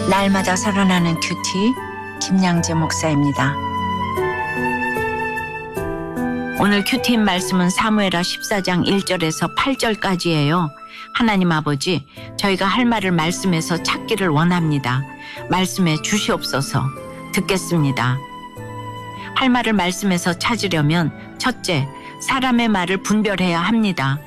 날마다 살아나는 큐티 김양재 목사입니다. 오늘 큐티인 말씀은 사무엘하 14장 1절에서 8절까지예요. 하나님 아버지, 저희가 할 말을 말씀에서 찾기를 원합니다. 말씀에 주시옵소서. 듣겠습니다. 할 말을 말씀에서 찾으려면 첫째, 사람의 말을 분별해야 합니다.